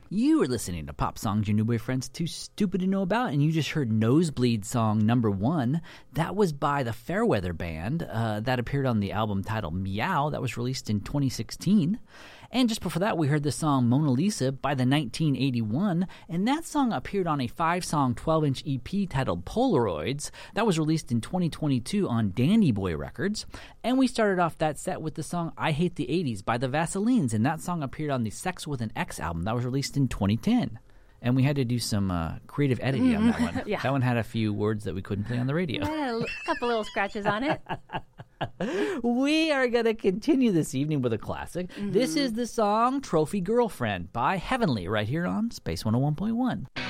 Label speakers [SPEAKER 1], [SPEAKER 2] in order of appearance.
[SPEAKER 1] You were listening to Pop Songs Your New Boyfriend's Too Stupid to Know About, and you just heard Nosebleed song number 1. That was by the Fairweather Band. That appeared on the album titled Meow. That was released in 2016. And just before that, we heard the song Mona Lisa by the 1981, and that song appeared on a 5-song 12-inch EP titled Polaroids. That was released in 2022 on Dandy Boy Records. And we started off that set with the song I Hate the 80s by the Vaselines, and that song appeared on the Sex with an X album. That was released in 2010. And we had to do some creative editing on that one.
[SPEAKER 2] Yeah.
[SPEAKER 1] That one had a few words that we couldn't play on the radio.
[SPEAKER 2] A couple little scratches on it.
[SPEAKER 1] We are going to continue this evening with a classic. This is the song Trophy Girlfriend by Heavenly right here on Space 101.1.